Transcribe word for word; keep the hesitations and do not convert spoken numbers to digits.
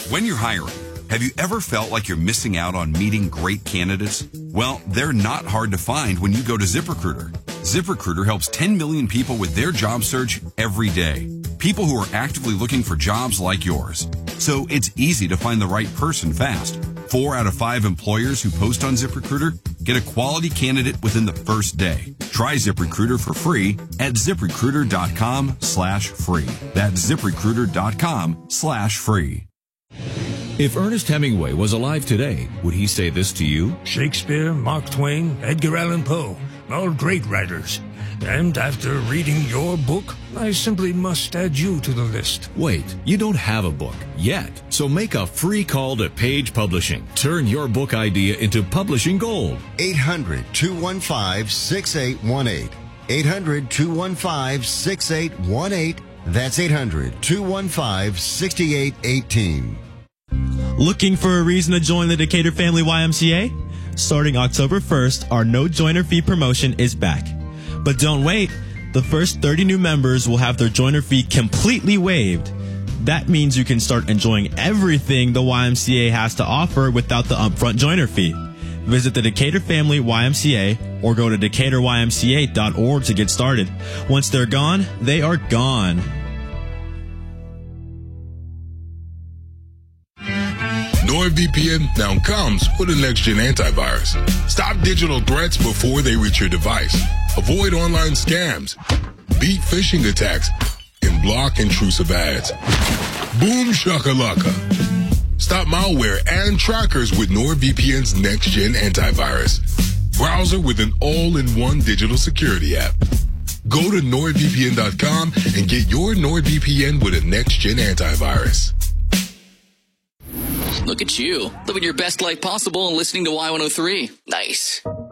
When you're hiring, have you ever felt like you're missing out on meeting great candidates? Well, they're not hard to find when you go to ZipRecruiter. ZipRecruiter helps ten million people with their job search every day. People who are actively looking for jobs like yours. So it's easy to find the right person fast. Four out of five employers who post on ZipRecruiter get a quality candidate within the first day. Try ZipRecruiter for free at ZipRecruiter.com slash free. That's ZipRecruiter.com slash free. If Ernest Hemingway was alive today, would he say this to you? Shakespeare, Mark Twain, Edgar Allan Poe, all great writers. And after reading your book, I simply must add you to the list. Wait, you don't have a book yet. So make a free call to Page Publishing. Turn your book idea into publishing gold. eight hundred, two one five, six eight one eight. eight hundred, two one five, six eight one eight. That's eight hundred, two one five, six eight one eight. Looking for a reason to join the Decatur Family Y M C A? Starting October first, our no joiner fee promotion is back. But don't wait. The first thirty new members will have their joiner fee completely waived. That means you can start enjoying everything the Y M C A has to offer without the upfront joiner fee. Visit the Decatur Family Y M C A or go to decatur y m c a dot org to get started. Once they're gone, they are gone. NordVPN now comes with a next-gen antivirus. Stop digital threats before they reach your device. Avoid online scams, beat phishing attacks, and block intrusive ads. Boom shakalaka. Stop malware and trackers with NordVPN's next-gen antivirus. Browser with an all-in-one digital security app. Go to nord v p n dot com and get your NordVPN with a next-gen antivirus. Look at you, living your best life possible and listening to Y one oh three. Nice.